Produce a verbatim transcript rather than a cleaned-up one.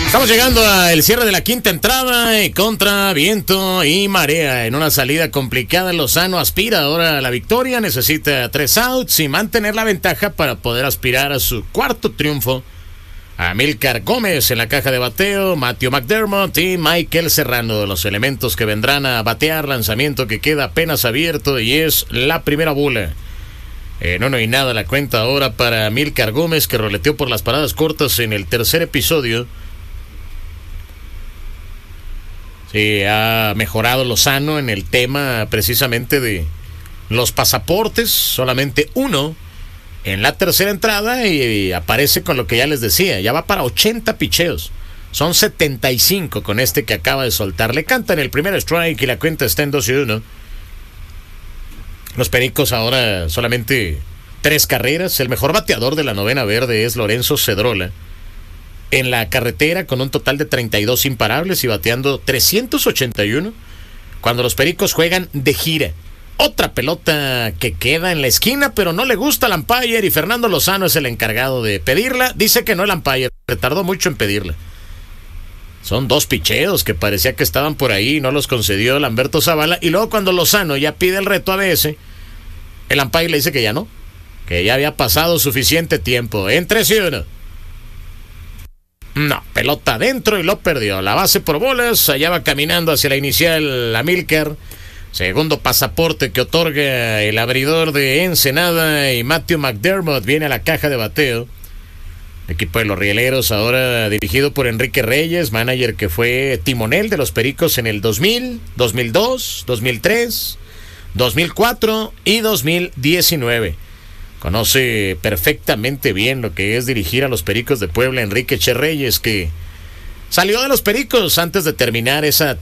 Estamos llegando al cierre de la quinta entrada y contra viento y marea. En una salida complicada, Lozano aspira ahora a la victoria. Necesita tres outs y mantener la ventaja para poder aspirar a su cuarto triunfo. Amílcar Gómez en la caja de bateo, Matthew McDermott y Michael Serrano, los elementos que vendrán a batear. Lanzamiento que queda apenas abierto y es la primera bola. En uno y nada la cuenta ahora para Amílcar Gómez, que roleteó por las paradas cortas en el tercer episodio. Sí, ha mejorado Lozano en el tema precisamente de los pasaportes, solamente uno en la tercera entrada y aparece con lo que ya les decía, ya va para ochenta picheos, son setenta y cinco con este que acaba de soltar. Le cantan el primer strike y la cuenta está en dos y uno. Los Pericos ahora solamente tres carreras, el mejor bateador de la novena verde es Lorenzo Cedrola. En la carretera con un total de treinta y dos imparables y bateando trescientos ochenta y uno cuando los Pericos juegan de gira. Otra pelota que queda en la esquina, pero no le gusta al umpire y Fernando Lozano es el encargado de pedirla. Dice que no el umpire, tardó mucho en pedirla. Son dos picheos que parecía que estaban por ahí y no los concedió Lamberto Zavala. Y luego cuando Lozano ya pide el reto a B S, el umpire le dice que ya no, que ya había pasado suficiente tiempo. En tres y uno. No, pelota adentro y lo perdió. La base por bolas, allá va caminando hacia la inicial Amílcar. Segundo pasaporte que otorga el abridor de Ensenada y Matthew McDermott viene a la caja de bateo. El equipo de los Rieleros ahora dirigido por Enrique Reyes, manager que fue timonel de los Pericos en el dos mil, dos mil dos, dos mil tres, dos mil cuatro y dos mil diecinueve. Conoce perfectamente bien lo que es dirigir a los Pericos de Puebla, Enrique Che Reyes, que salió de los Pericos antes de terminar esa